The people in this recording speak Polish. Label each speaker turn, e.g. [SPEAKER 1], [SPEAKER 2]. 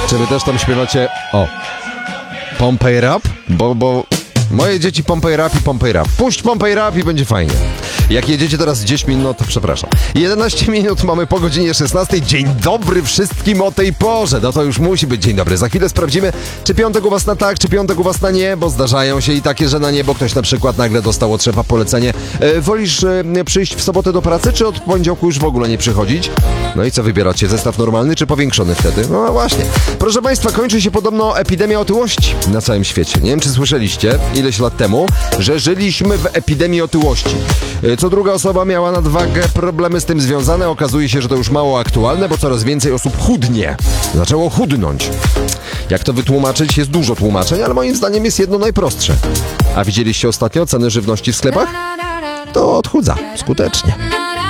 [SPEAKER 1] Czy wy też tam śpiewacie Pompej Rap? Bo moje dzieci Pompej Rap. Puść Pompej Rap i będzie fajnie. Jak jedziecie teraz z dziećmi, no to przepraszam. 11 minut mamy po godzinie 16. Dzień dobry wszystkim o tej porze. No to już musi być dzień dobry. Za chwilę sprawdzimy, czy piątek u was na tak, czy piątek u was na nie, bo zdarzają się i takie, że na nie, bo ktoś na przykład nagle dostał od szefa polecenie. Wolisz przyjść w sobotę do pracy, czy od poniedziałku już w ogóle nie przychodzić? No i co wybieracie? Zestaw normalny, czy powiększony wtedy? No właśnie. Proszę państwa, kończy się podobno epidemia otyłości na całym świecie. Nie wiem, czy słyszeliście ileś lat temu, że żyliśmy w epidemii otyłości. Co druga osoba miała nadwagę, problemy z tym związane. Okazuje się, że to już mało aktualne, bo coraz więcej osób chudnie. Zaczęło chudnąć. Jak to wytłumaczyć? Jest dużo tłumaczeń, ale moim zdaniem jest jedno najprostsze. A widzieliście ostatnio ceny żywności w sklepach? To odchudza skutecznie.